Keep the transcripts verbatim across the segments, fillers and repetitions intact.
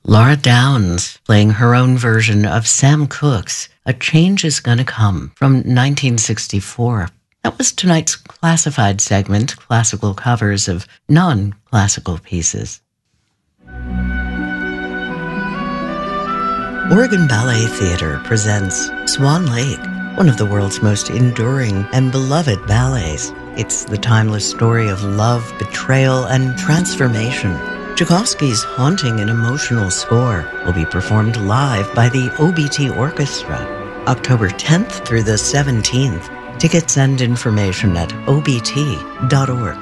Laura Downs playing her own version of Sam Cooke's A Change Is Gonna Come from nineteen sixty-four. That was tonight's classified segment, classical covers of non-classical pieces. Oregon Ballet Theatre presents Swan Lake, one of the world's most enduring and beloved ballets. It's the timeless story of love, betrayal, and transformation. Tchaikovsky's haunting and emotional score will be performed live by the O B T Orchestra, October tenth through the seventeenth. Tickets and information at O B T dot org.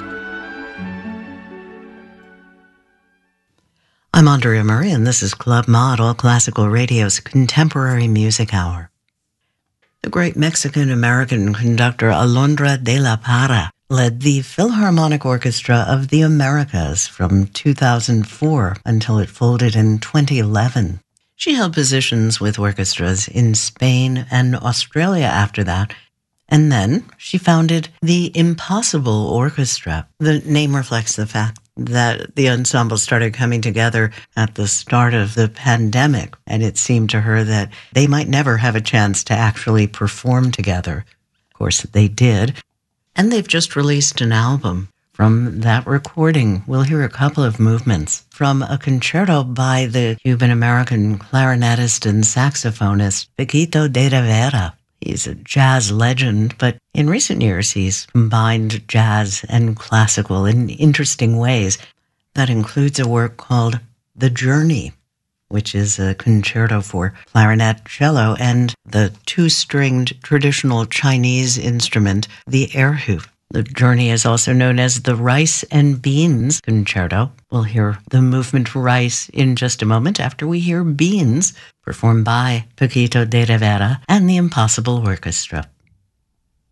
I'm Andrea Murray, and this is Club Mod, All Classical Radio's Contemporary Music Hour. The great Mexican-American conductor Alondra de la Parra led the Philharmonic Orchestra of the Americas from two thousand four until it folded in twenty eleven. She held positions with orchestras in Spain and Australia after that, and then she founded the Impossible Orchestra. The name reflects the fact that the ensemble started coming together at the start of the pandemic, and it seemed to her that they might never have a chance to actually perform together. Of course, they did. And they've just released an album. From that recording, we'll hear a couple of movements from a concerto by the Cuban-American clarinetist and saxophonist Paquito de Rivera. He's a jazz legend, but in recent years he's combined jazz and classical in interesting ways. That includes a work called The Journey, which is a concerto for clarinet, cello, and the two-stringed traditional Chinese instrument, the erhu. The Journey is also known as the Rice and Beans Concerto. We'll hear the movement Rice in just a moment after we hear Beans, performed by Paquito de Rivera and the Impossible Orchestra.